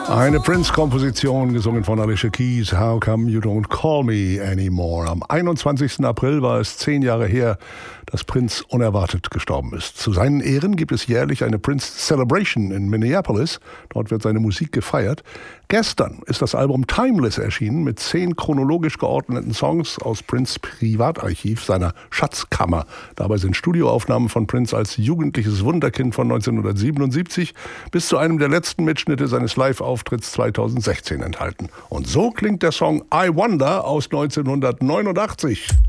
Eine Prince-Komposition, gesungen von Alicia Keys, How Come You Don't Call Me Anymore. Am 21. April war es 10 Jahre her, dass Prince unerwartet gestorben ist. Zu seinen Ehren gibt es jährlich eine Prince Celebration in Minneapolis. Dort wird seine Musik gefeiert. Gestern ist das Album Timeless erschienen mit 10 chronologisch geordneten Songs aus Prince' Privatarchiv, seiner Schatzkammer. Dabei sind Studioaufnahmen von Prince als jugendliches Wunderkind von 1977 bis zu einem der letzten Mitschnitte seines Live-Auftritts 2016 enthalten. Und so klingt der Song I Wonder aus 1989.